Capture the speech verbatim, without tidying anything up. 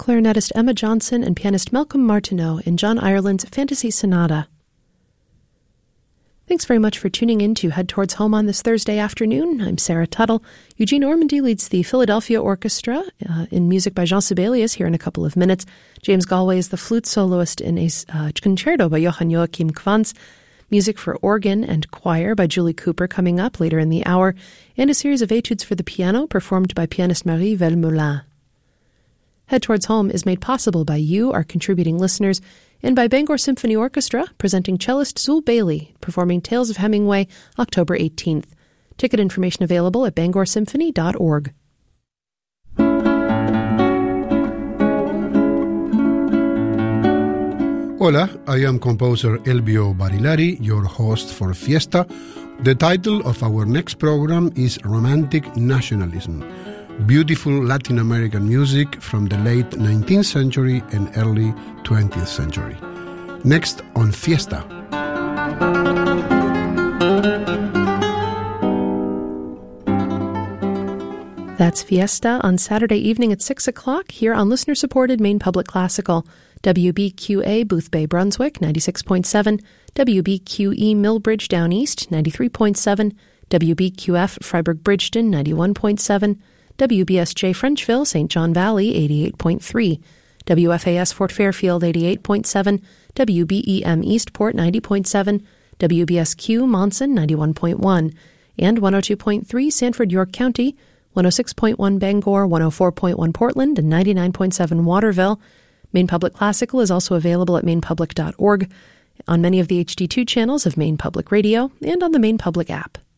clarinetist Emma Johnson and pianist Malcolm Martineau in John Ireland's Fantasy Sonata. Thanks very much for tuning in to Head Towards Home on this Thursday afternoon. I'm Sarah Tuttle. Eugene Ormandy leads the Philadelphia Orchestra uh, in music by Jean Sibelius here in a couple of minutes. James Galway is the flute soloist in a uh, concerto by Johann Joachim Quantz. Music for organ and choir by Julie Cooper coming up later in the hour, and a series of etudes for the piano performed by pianist Marie Velmelin. Head Towards Home is made possible by you, our contributing listeners, and by Bangor Symphony Orchestra, presenting cellist Zul Bailey, performing Tales of Hemingway, October eighteenth. Ticket information available at bangor symphony dot org. Hola, I am composer Elbio Barilari, your host for Fiesta. The title of our next program is Romantic Nationalism, beautiful Latin American music from the late nineteenth century and early twentieth century. Next on Fiesta. That's Fiesta on Saturday evening at six o'clock here on listener-supported Maine Public Classical. W B Q A Booth Bay, Brunswick, ninety-six point seven, W B Q E Millbridge Down East, ninety-three point seven, W B Q F Freiburg Bridgeton, ninety-one point seven, W B S J Frenchville, Saint John Valley, eighty-eight point three, W F A S Fort Fairfield, eighty-eight point seven, W B E M Eastport, ninety point seven, W B S Q Monson, ninety-one point one, and one oh two point three Sanford York County, one oh six point one Bangor, one oh four point one Portland, and ninety-nine point seven Waterville. Maine Public Classical is also available at maine public dot org, on many of the H D two channels of Maine Public Radio, and on the Maine Public app.